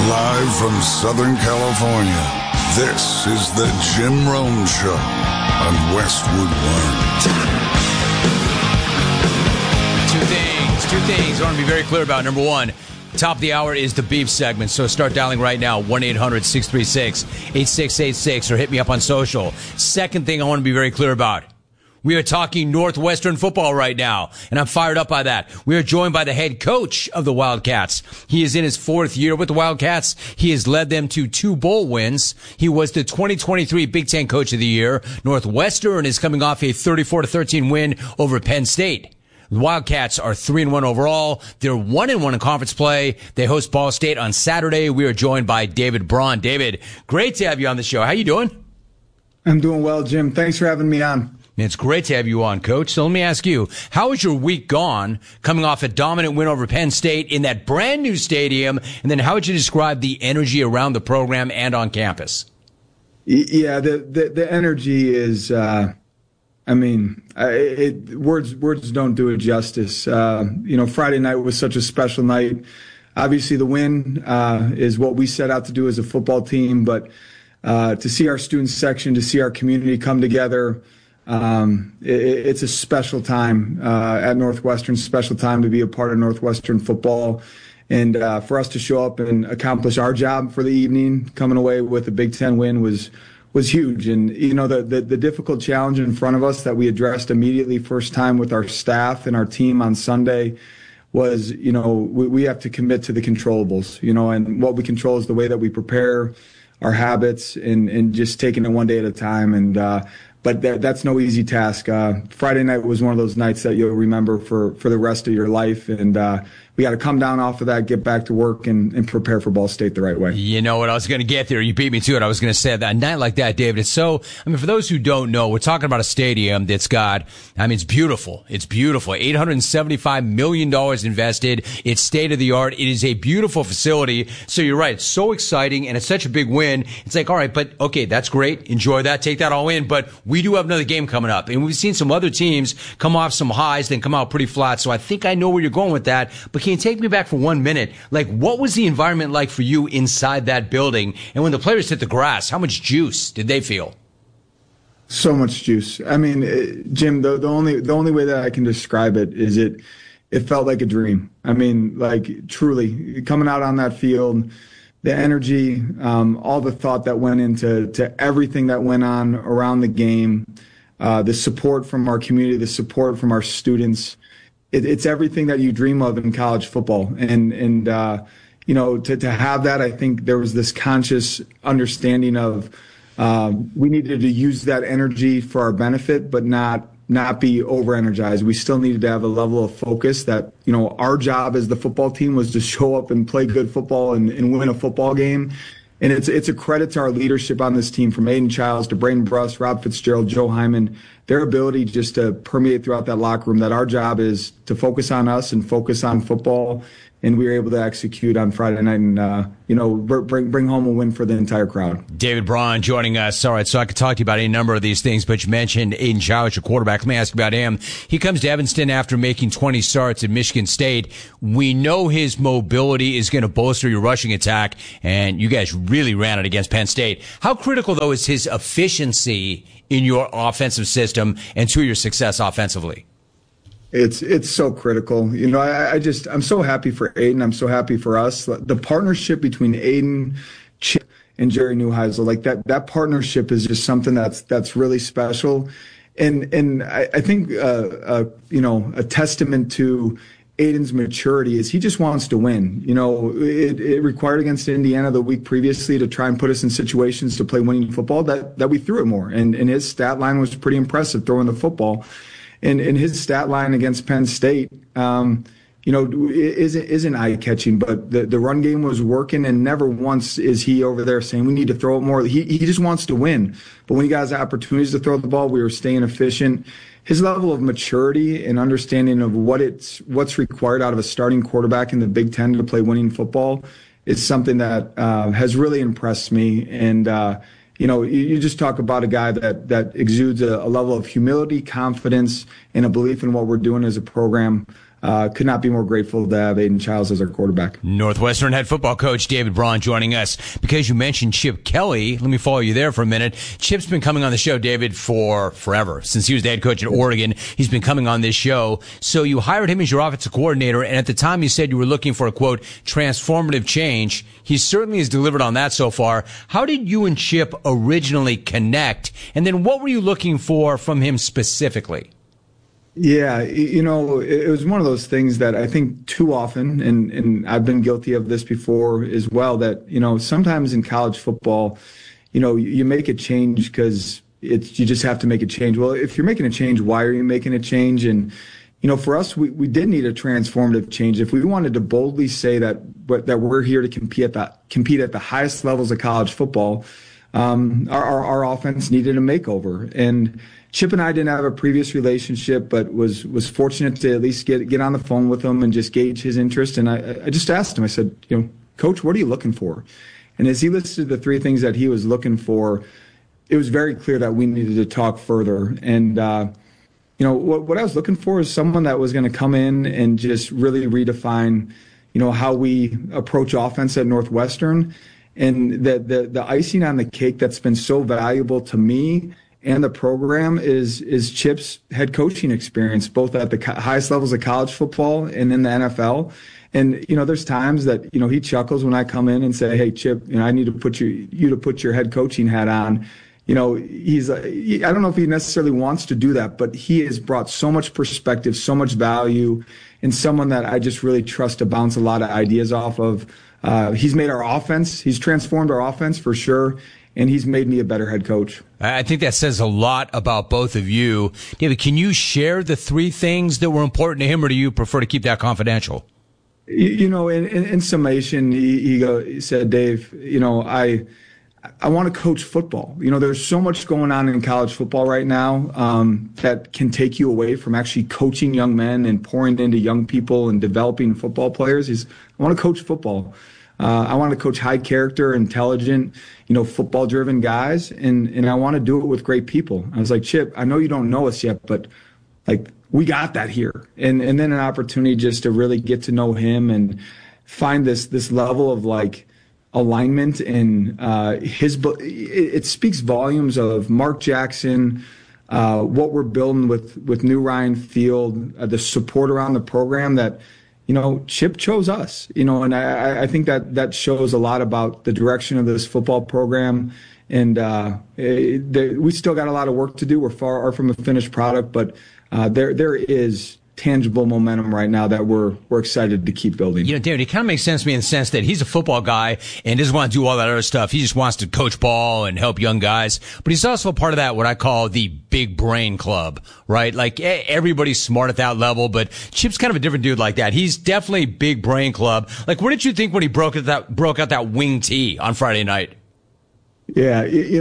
Live from Southern California, this is the Jim Rome Show on Westwood One. Two things I want to be very clear about. Number one, top of the hour is the beef segment, so start dialing right now, 1-800-636-8686, or hit me up on social. Second thing I want to be very clear about. We are talking Northwestern football right now, and I'm fired up by that. We are joined by the head coach of the Wildcats. He is in his fourth year with the Wildcats. He has led them to 2 bowl wins. He was the 2023 Big Ten Coach of the Year. Northwestern is coming off a 34-13 win over Penn State. The Wildcats are 3-1 overall. They're 1-1 in conference play. They host Ball State on Saturday. We are joined by David Braun. David, great to have you on the show. How you doing? I'm doing well, Jim. Thanks for having me on. It's great to have you on, Coach. So let me ask you, how has your week gone coming off a dominant win over Penn State in that brand new stadium? And then how would you describe the energy around the program and on campus? Yeah, the energy is, words don't do it justice. Friday night was such a special night. Obviously the win is what we set out to do as a football team, but to see our student section, to see our community come together, it's a special time at Northwestern, special time to be a part of Northwestern football. And for us to show up and accomplish our job for the evening, coming away with a Big Ten win was huge. And, the difficult challenge in front of us that we addressed immediately first time with our staff and our team on Sunday was, we have to commit to the controllables, and what we control is the way that we prepare, our habits, and just taking it one day at a time. And, but that's no easy task. Friday night was one of those nights that you'll remember for the rest of your life. And we got to come down off of that, get back to work, and prepare for Ball State the right way. You know what? I was going to get there. You beat me to it. I was going to say that a night like that, David, it's so, for those who don't know, we're talking about a stadium that's got, it's beautiful. It's beautiful. $875 million invested. It's state of the art. It is a beautiful facility. So you're right. It's so exciting and it's such a big win. It's like, all right, but okay, that's great. Enjoy that. Take that all in. But we do have another game coming up, and we've seen some other teams come off some highs, then come out pretty flat. So I think I know where you're going with that. But can you take me back for 1 minute? Like, what was the environment like for you inside that building? And when the players hit the grass, how much juice did they feel? So much juice. Jim, the only way that I can describe it is it felt like a dream. Truly coming out on that field, the energy, all the thought that went into everything that went on around the game, the support from our community, the support from our students. It's everything that you dream of in college football. And to have that, I think there was this conscious understanding of we needed to use that energy for our benefit, but not be over-energized. We still needed to have a level of focus that, our job as the football team was to show up and play good football and win a football game. And it's a credit to our leadership on this team, from Aiden Childs to Braden Bruss, Rob Fitzgerald, Joe Hyman, their ability just to permeate throughout that locker room, that our job is to focus on us and focus on football. And we were able to execute on Friday night and, bring home a win for the entire crowd. David Braun joining us. All right, so I could talk to you about any number of these things, but you mentioned Aiden Childs, your quarterback. Let me ask you about him. He comes to Evanston after making 20 starts at Michigan State. We know his mobility is going to bolster your rushing attack, and you guys really ran it against Penn State. How critical, though, is his efficiency in your offensive system and to your success offensively? It's so critical. I'm so happy for Aiden. I'm so happy for us. The partnership between Aiden, Chip, and Jerry Neuheisel, like that partnership is just something that's really special. And I think, a testament to Aiden's maturity is he just wants to win. It required against Indiana the week previously to try and put us in situations to play winning football that we threw it more. And his stat line was pretty impressive throwing the football. And his stat line against Penn State, isn't eye-catching, but the run game was working, and never once is he over there saying we need to throw it more. He just wants to win. But when he got his opportunities to throw the ball, we were staying efficient. His level of maturity and understanding of what's required out of a starting quarterback in the Big Ten to play winning football is something that has really impressed me. And you just talk about a guy that exudes a level of humility, confidence, and a belief in what we're doing as a program. could not be more grateful to have Aidan Chiles as our quarterback. Northwestern head football coach David Braun joining us. Because you mentioned Chip Kelly, let me follow you there for a minute. Chip's been coming on the show, David, for forever. Since he was the head coach at Oregon, he's been coming on this show. So you hired him as your offensive coordinator, and at the time you said you were looking for a, quote, transformative change. He certainly has delivered on that so far. How did you and Chip originally connect? And then what were you looking for from him specifically? Yeah, it was one of those things that I think too often, and I've been guilty of this before as well, that, sometimes in college football, you make a change because you just have to make a change. Well, if you're making a change, why are you making a change? And, for us, we did need a transformative change. If we wanted to boldly say that we're here to compete at the highest levels of college football, our offense needed a makeover. And Chip and I didn't have a previous relationship, but was fortunate to at least get on the phone with him and just gauge his interest. And I just asked him, I said, Coach, what are you looking for? And as he listed the three things that he was looking for, it was very clear that we needed to talk further. And, what I was looking for is someone that was going to come in and just really redefine, how we approach offense at Northwestern. And the icing on the cake that's been so valuable to me and the program is Chip's head coaching experience, both at the highest levels of college football and in the NFL. And, there's times that, he chuckles when I come in and say, hey, Chip, I need to put you to put your head coaching hat on. I don't know if he necessarily wants to do that, but he has brought so much perspective, so much value, and someone that I just really trust to bounce a lot of ideas off of. He's made our offense. He's transformed our offense for sure. And he's made me a better head coach. I think that says a lot about both of you. David, can you share the three things that were important to him, or do you prefer to keep that confidential? In summation, he said, Dave, I want to coach football. There's so much going on in college football right now that can take you away from actually coaching young men and pouring into young people and developing football players. I want to coach football. I want to coach high character, intelligent, football driven guys. And I want to do it with great people. I was like, Chip, I know you don't know us yet, but we got that here. And then an opportunity just to really get to know him and find this level of alignment and it speaks volumes of Mark Jackson, what we're building with New Ryan Field, the support around the program that, Chip chose us, and I think that shows a lot about the direction of this football program. And we still got a lot of work to do. We're far from a finished product, but there is tangible momentum right now that we're excited to keep building. David, it kind of makes sense to me in the sense that he's a football guy and doesn't want to do all that other stuff. He just wants to coach ball and help young guys. But he's also a part of that, what I call the big brain club, right? Everybody's smart at that level, but Chip's kind of a different dude like that. He's definitely big brain club. What did you think when he broke out that wing tee on Friday night? Yeah,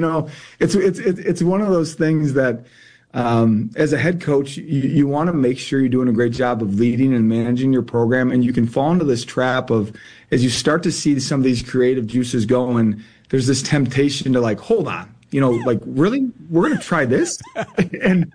it's one of those things that, as a head coach, you want to make sure you're doing a great job of leading and managing your program. And you can fall into this trap of, as you start to see some of these creative juices going, there's this temptation to hold on, really, we're going to try this. and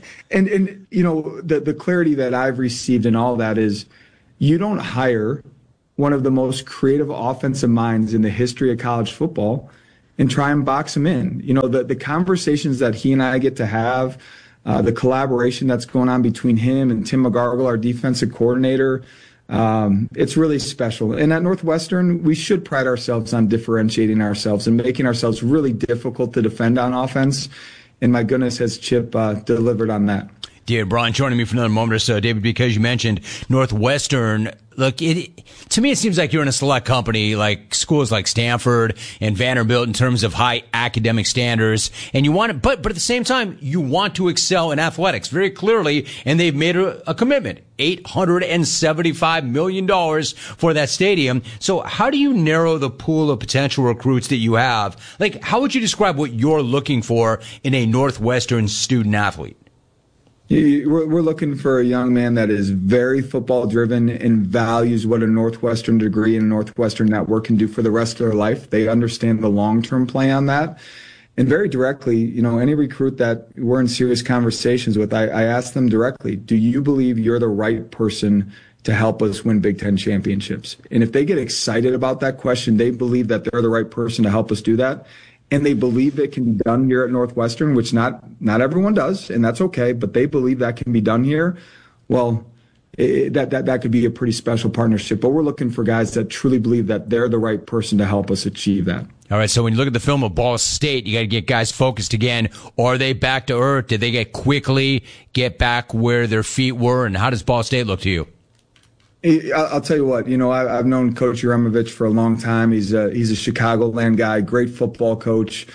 the clarity that I've received in all that is you don't hire one of the most creative offensive minds in the history of college football and try and box him in. The conversations that he and I get to have, the collaboration that's going on between him and Tim McGargle, our defensive coordinator, it's really special. And at Northwestern, we should pride ourselves on differentiating ourselves and making ourselves really difficult to defend on offense. And my goodness, has Chip delivered on that. David Braun joining me for another moment or so. David, because you mentioned Northwestern, look, to me it seems like you're in a select company like schools like Stanford and Vanderbilt in terms of high academic standards, and you want to, but at the same time you want to excel in athletics very clearly, and they've made a commitment, $875 million for that stadium. So how do you narrow the pool of potential recruits that you have? How would you describe what you're looking for in a Northwestern student athlete? We're looking for a young man that is very football driven and values what a Northwestern degree and a Northwestern network can do for the rest of their life. They understand the long-term play on that. And very directly, any recruit that we're in serious conversations with, I ask them directly, do you believe you're the right person to help us win Big Ten championships? And if they get excited about that question, they believe that they're the right person to help us do that, and they believe it can be done here at Northwestern, which not everyone does, and that's okay, but they believe that can be done here, well, that could be a pretty special partnership. But we're looking for guys that truly believe that they're the right person to help us achieve that. All right, so when you look at the film of Ball State, you got to get guys focused again. Are they back to earth? Did they get back where their feet were? And how does Ball State look to you? I'll tell you what, I've known Coach Yurimovich for a long time. He's a Chicagoland guy, great football coach.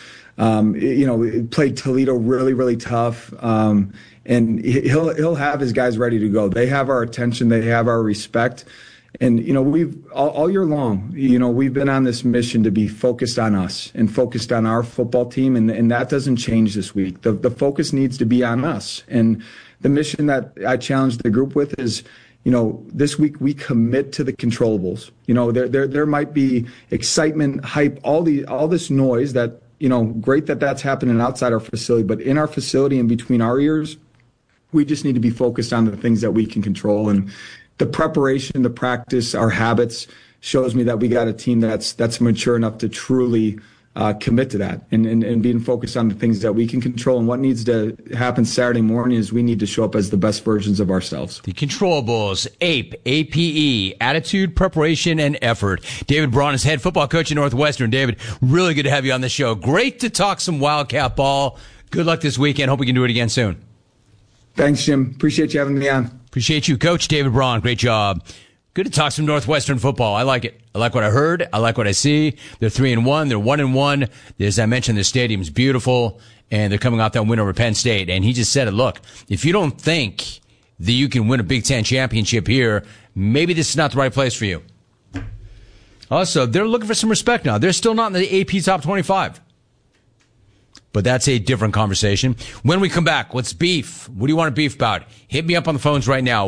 Played Toledo really, really tough. And he'll have his guys ready to go. They have our attention. They have our respect. And, we've all year long, we've been on this mission to be focused on us and focused on our football team. And that doesn't change this week. The focus needs to be on us. And the mission that I challenged the group with is, this week we commit to the controllables. There might be excitement, hype, all this noise that, great that that's happening outside our facility, but in our facility and between our ears, we just need to be focused on the things that we can control. And the preparation, the practice, our habits shows me that we got a team that's mature enough to truly commit to that and being focused on the things that we can control. And what needs to happen Saturday morning is we need to show up as the best versions of ourselves. The controllables, APE, attitude, preparation, and effort. David Braun is head football coach at Northwestern. David, really good to have you on the show. Great to talk some Wildcat ball. Good luck this weekend. Hope we can do it again soon. Thanks, Jim. Appreciate you having me on. Appreciate you, Coach David Braun. Great job. Good to talk some Northwestern football. I like it. I like what I heard. I like what I see. They're 3-1. They're 1-1. As I mentioned, the stadium's beautiful, and they're coming off that win over Penn State. And he just said it. Look, if you don't think that you can win a Big Ten championship here, maybe this is not the right place for you. Also, they're looking for some respect now. They're still not in the AP Top 25. But that's a different conversation. When we come back, let's beef. What do you want to beef about? Hit me up on the phones right now,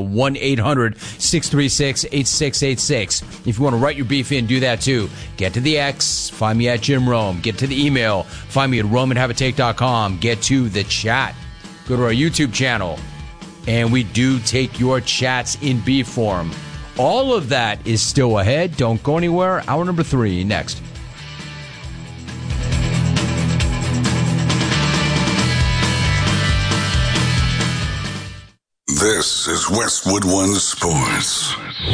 1-800-636-8686. If you want to write your beef in, do that too. Get to the X, find me at Jim Rome. Get to the email, find me at romeandhaveatake.com. Get to the chat. Go to our YouTube channel, and we do take your chats in beef form. All of that is still ahead. Don't go anywhere. Hour number 3 next. This is Westwood One Sports.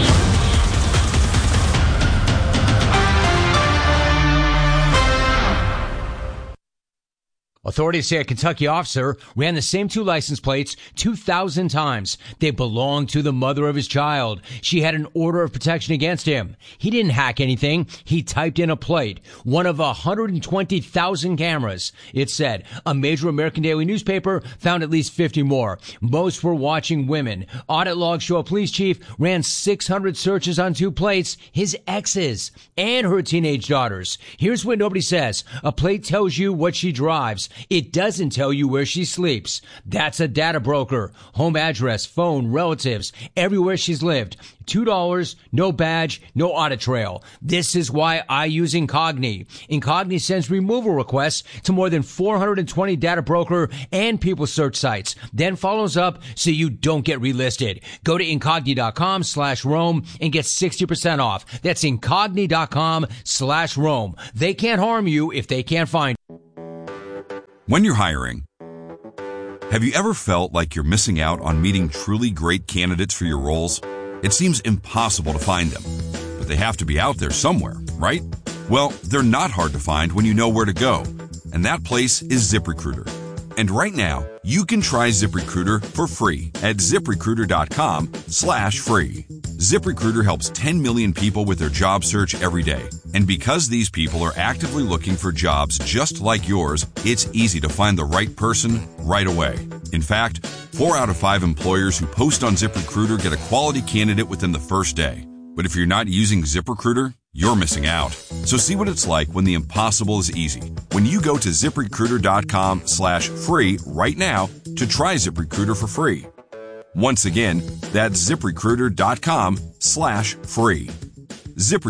Authorities say a Kentucky officer ran the same 2 license plates 2,000 times. They belonged to the mother of his child. She had an order of protection against him. He didn't hack anything. He typed in a plate. One of 120,000 cameras. It said a major American daily newspaper found at least 50 more. Most were watching women. Audit logs show a police chief ran 600 searches on 2 plates, his exes and her teenage daughters. Here's what nobody says. A plate tells you what she drives. It doesn't tell you where she sleeps. That's a data broker. Home address, phone, relatives, everywhere she's lived. $2, no badge, no audit trail. This is why I use Incogni. Incogni sends removal requests to more than 420 data broker and people search sites, then follows up so you don't get relisted. Go to Incogni.com/Rome and get 60% off. That's Incogni.com/Rome. They can't harm you if they can't find you. When you're hiring, have you ever felt like you're missing out on meeting truly great candidates for your roles? It seems impossible to find them, but they have to be out there somewhere, right? Well, they're not hard to find when you know where to go, and that place is ZipRecruiter. And right now, you can try ZipRecruiter for free at ZipRecruiter.com/free. ZipRecruiter helps 10 million people with their job search every day. And because these people are actively looking for jobs just like yours, it's easy to find the right person right away. In fact, 4 out of 5 employers who post on ZipRecruiter get a quality candidate within the first day. But if you're not using ZipRecruiter, you're missing out. So see what it's like when the impossible is easy. When you go to ZipRecruiter.com/free right now to try ZipRecruiter for free. Once again, that's ZipRecruiter.com/free.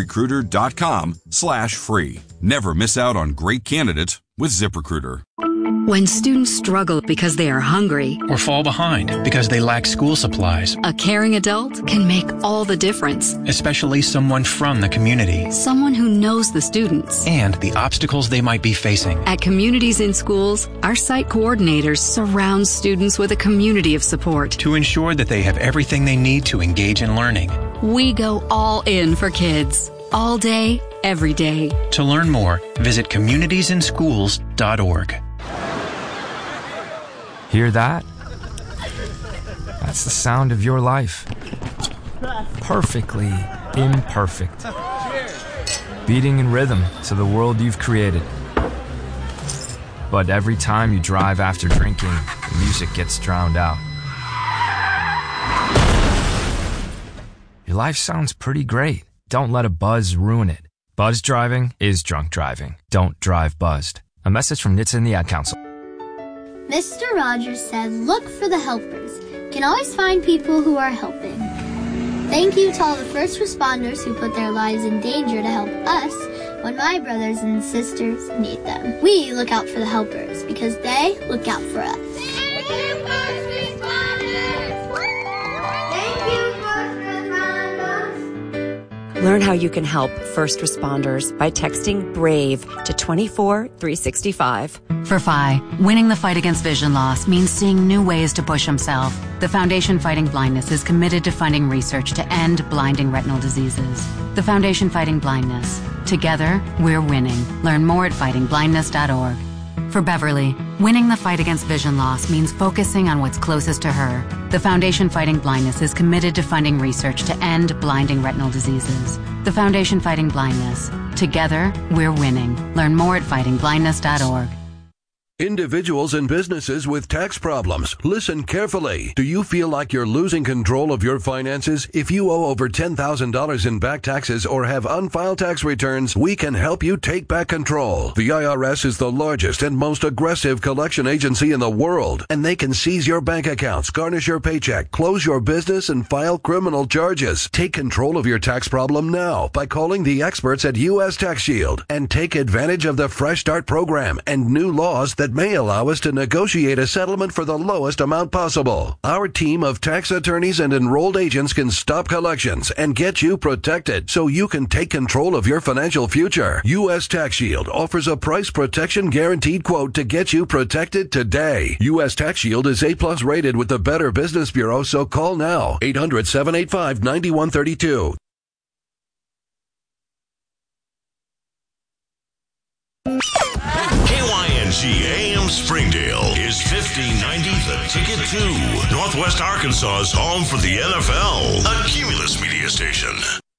ZipRecruiter.com/free. Never miss out on great candidates with ZipRecruiter. When students struggle because they are hungry or fall behind because they lack school supplies, a caring adult can make all the difference. Especially someone from the community. Someone who knows the students and the obstacles they might be facing. At Communities in Schools, our site coordinators surround students with a community of support to ensure that they have everything they need to engage in learning. We go all in for kids, all day, every day. To learn more, visit communitiesinschools.org. Hear that? That's the sound of your life. Perfectly imperfect. Beating in rhythm to the world you've created. But every time you drive after drinking, the music gets drowned out. Your life sounds pretty great. Don't let a buzz ruin it. Buzz driving is drunk driving. Don't drive buzzed. A message from NHTSA and the Ad Council. Mr. Rogers said, look for the helpers. You can always find people who are helping. Thank you to all the first responders who put their lives in danger to help us when my brothers and sisters need them. We look out for the helpers because they look out for us. Thank you, first responders! Thank you, first responders! Learn how you can help first responders by texting BRAVE to 24365. For Phi, winning the fight against vision loss means seeing new ways to push himself. The Foundation Fighting Blindness is committed to funding research to end blinding retinal diseases. The Foundation Fighting Blindness. Together, we're winning. Learn more at fightingblindness.org. For Beverly, winning the fight against vision loss means focusing on what's closest to her. The Foundation Fighting Blindness is committed to funding research to end blinding retinal diseases. The Foundation Fighting Blindness. Together, we're winning. Learn more at fightingblindness.org. Individuals and businesses with tax problems, listen carefully. Do you feel like you're losing control of your finances? If you owe over $10,000 in back taxes or have unfiled tax returns, we can help you take back control. The IRS is the largest and most aggressive collection agency in the world, and they can seize your bank accounts, garnish your paycheck, close your business, and file criminal charges. Take control of your tax problem now by calling the experts at U.S. Tax Shield and take advantage of the Fresh Start program and new laws that may allow us to negotiate a settlement for the lowest amount possible. Our team of tax attorneys and enrolled agents can stop collections and get you protected so you can take control of your financial future. U.S. Tax Shield offers a price protection guaranteed quote to get you protected today. U.S. Tax Shield is A+ rated with the Better Business Bureau, so call now. 800-785-9132. KYNC AM Springdale is 1590 The Ticket 2, Northwest Arkansas's home for the NFL, a Cumulus media station.